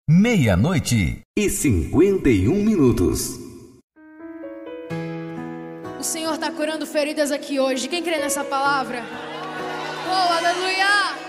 meia-noite e 51 minutos. O Senhor está curando feridas aqui hoje. Quem crê nessa palavra? Oh, aleluia!